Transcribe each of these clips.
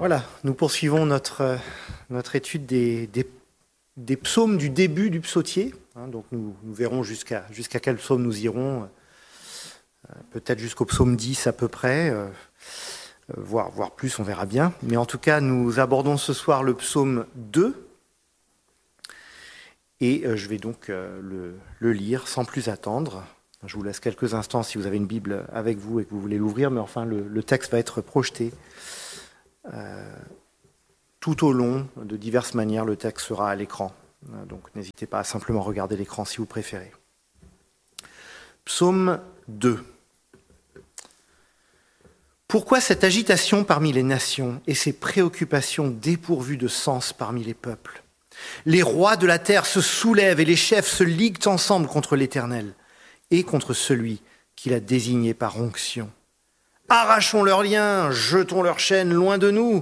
Voilà, nous poursuivons notre étude des psaumes du début du psautier. Donc nous verrons jusqu'à quel psaume nous irons, peut-être jusqu'au psaume 10 à peu près, voire plus, on verra bien. Mais en tout cas, nous abordons ce soir le psaume 2. Et je vais donc le lire sans plus attendre. Je vous laisse quelques instants si vous avez une Bible avec vous et que vous voulez l'ouvrir, mais enfin le texte va être projeté. Tout au long, de diverses manières, le texte sera à l'écran. Donc n'hésitez pas à simplement regarder l'écran si vous préférez. Psaume 2. Pourquoi cette agitation parmi les nations et ces préoccupations dépourvues de sens parmi les peuples ? Les rois de la terre se soulèvent et les chefs se liguent ensemble contre l'Éternel et contre celui qu'il a désigné par onction. Arrachons leurs liens, jetons leurs chaînes loin de nous.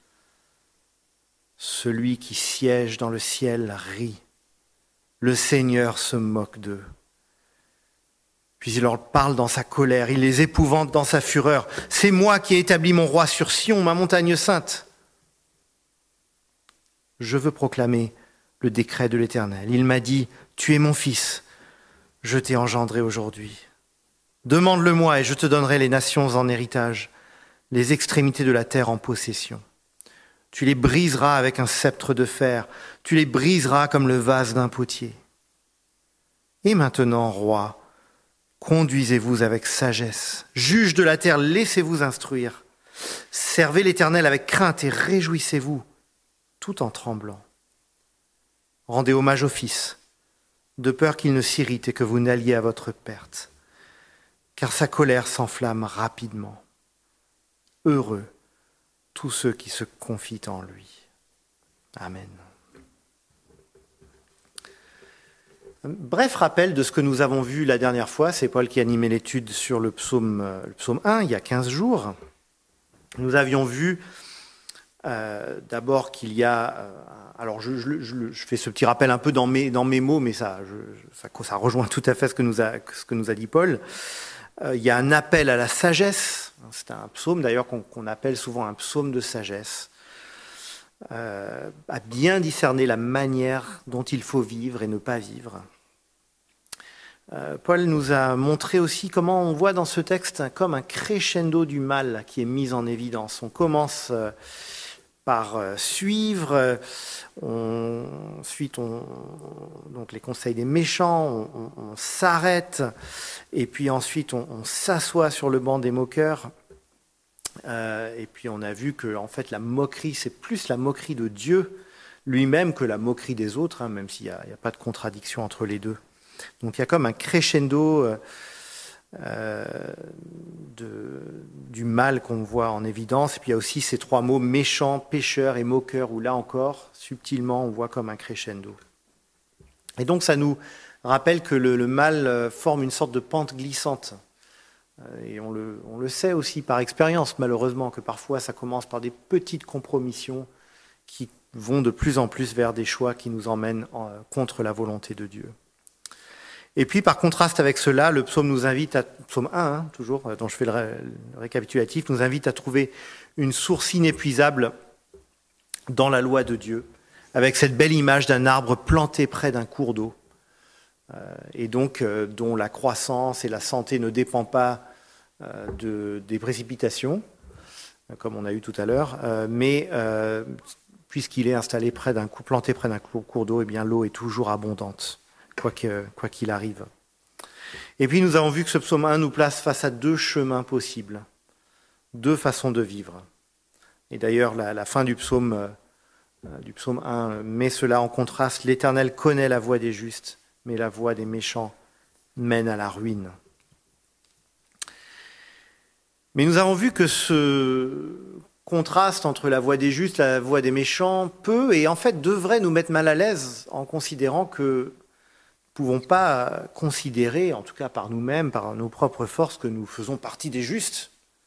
Celui qui siège dans le ciel rit. Le Seigneur se moque d'eux. Puis il leur parle dans sa colère, il les épouvante dans sa fureur. C'est moi qui ai établi mon roi sur Sion, ma montagne sainte. Je veux proclamer le décret de l'Éternel. Il m'a dit, tu es mon fils, je t'ai engendré aujourd'hui. Demande-le-moi et je te donnerai les nations en héritage, les extrémités de la terre en possession. Tu les briseras avec un sceptre de fer, tu les briseras comme le vase d'un potier. Et maintenant, roi, conduisez-vous avec sagesse. Juge de la terre, laissez-vous instruire. Servez l'Éternel avec crainte et réjouissez-vous, tout en tremblant. Rendez hommage au Fils, de peur qu'il ne s'irrite et que vous n'alliez à votre perte. Car sa colère s'enflamme rapidement. Heureux tous ceux qui se confient en lui. Amen. Bref rappel de ce que nous avons vu la dernière fois, c'est Paul qui animait l'étude sur le psaume 1, il y a 15 jours. Nous avions vu d'abord qu'il y a... alors je fais ce petit rappel un peu dans mes mots, mais ça rejoint tout à fait ce que nous a dit Paul. Il y a un appel à la sagesse. C'est un psaume d'ailleurs qu'on appelle souvent un psaume de sagesse, à bien discerner la manière dont il faut vivre et ne pas vivre. Paul nous a montré aussi comment on voit dans ce texte comme un crescendo du mal qui est mis en évidence. On commence par suivre, ensuite donc les conseils des méchants, on s'arrête, et puis ensuite on s'assoit sur le banc des moqueurs, et puis on a vu que en fait la moquerie, c'est plus la moquerie de Dieu lui-même que la moquerie des autres, même s'il n'y a pas de contradiction entre les deux. Donc il y a comme un crescendo du mal qu'on voit en évidence. Et puis il y a aussi ces trois mots méchant, pécheur et moqueur, où là encore, subtilement, on voit comme un crescendo. Et donc ça nous rappelle que le mal forme une sorte de pente glissante. Et on le sait aussi par expérience, malheureusement, que parfois ça commence par des petites compromissions qui vont de plus en plus vers des choix qui nous emmènent contre la volonté de Dieu. Et puis, par contraste avec cela, le psaume nous invite psaume 1, toujours, dont je fais le récapitulatif, nous invite à trouver une source inépuisable dans la loi de Dieu, avec cette belle image d'un arbre planté près d'un cours d'eau, et donc dont la croissance et la santé ne dépendent pas des précipitations, comme on a eu tout à l'heure, mais puisqu'il est installé planté près d'un cours d'eau, eh bien l'eau est toujours abondante. Quoi qu'il arrive. Et puis nous avons vu que ce psaume 1 nous place face à deux chemins possibles, deux façons de vivre. Et d'ailleurs, la fin du psaume 1 met cela en contraste. L'Éternel connaît la voie des justes, mais la voie des méchants mène à la ruine. Mais nous avons vu que ce contraste entre la voie des justes et la voie des méchants peut et en fait devrait nous mettre mal à l'aise en considérant que nous ne pouvons pas considérer, en tout cas par nous-mêmes, par nos propres forces, que nous faisons partie des justes.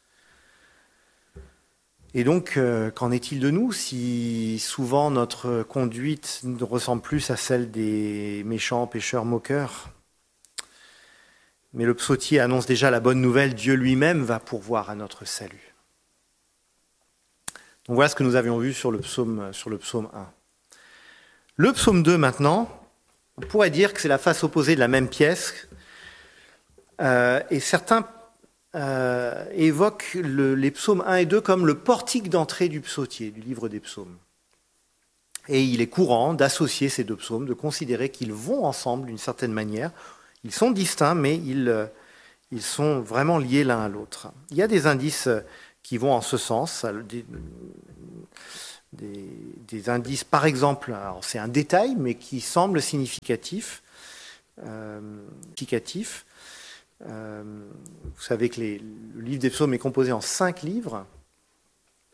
Et donc, qu'en est-il de nous si souvent notre conduite ressemble plus à celle des méchants, pécheurs, moqueurs ? Mais le psautier annonce déjà la bonne nouvelle, Dieu lui-même va pourvoir à notre salut. Donc voilà ce que nous avions vu sur le psaume 1. Le psaume 2 maintenant, on pourrait dire que c'est la face opposée de la même pièce, et certains évoquent les psaumes 1 et 2 comme le portique d'entrée du psautier, du livre des psaumes. Et il est courant d'associer ces deux psaumes, de considérer qu'ils vont ensemble d'une certaine manière. Ils sont distincts, mais ils sont vraiment liés l'un à l'autre. Il y a des indices qui vont en ce sens. Des indices, par exemple, alors c'est un détail, mais qui semble significatif. Vous savez que le livre des psaumes est composé en 5 livres.